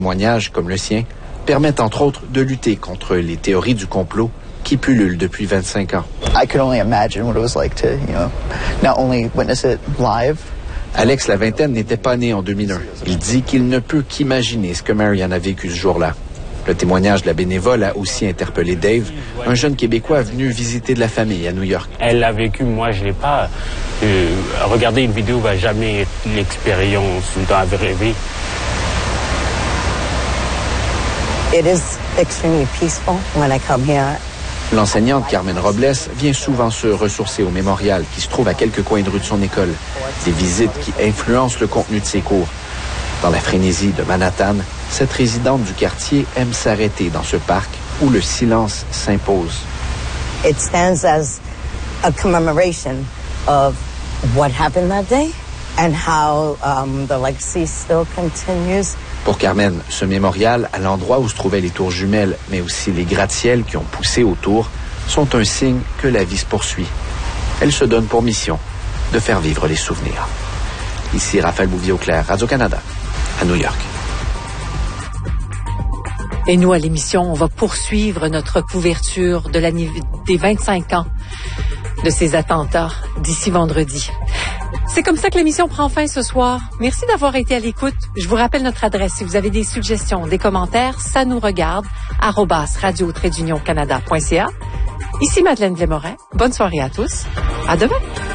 Témoignages comme le sien permettent entre autres de lutter contre les théories du complot qui pullulent depuis 25 ans. I could only imagine what it was like to, not only witness it live. Alex, la vingtaine, n'était pas né en 2001. Il dit qu'il ne peut qu'imaginer ce que Marianne a vécu ce jour-là. Le témoignage de la bénévole a aussi interpellé Dave, un jeune Québécois venu visiter de la famille à New York. Elle l'a vécu, moi je l'ai pas. Regarder une vidéo va jamais être l'expérience dans la vraie vie. It is extremely peaceful when I come here. L'enseignante Carmen Robles vient souvent se ressourcer au mémorial qui se trouve à quelques coins de rue de son école. Des visites qui influencent le contenu de ses cours. Dans la frénésie de Manhattan, cette résidente du quartier aime s'arrêter dans ce parc où le silence s'impose. It stands as a commemoration of what happened that day and how the legacy still continues. Pour Carmen, ce mémorial, à l'endroit où se trouvaient les tours jumelles, mais aussi les gratte-ciels qui ont poussé autour, sont un signe que la vie se poursuit. Elle se donne pour mission de faire vivre les souvenirs. Ici Raphaël Bouvier-Auclair, Radio-Canada, à New York. Et nous, à l'émission, on va poursuivre notre couverture de des 25 ans de ces attentats d'ici vendredi. C'est comme ça que l'émission prend fin ce soir. Merci d'avoir été à l'écoute. Je vous rappelle notre adresse. Si vous avez des suggestions, des commentaires, ça nous regarde, @radio-canada.ca. Ici Madeleine Blais-Morin. Bonne soirée à tous. À demain.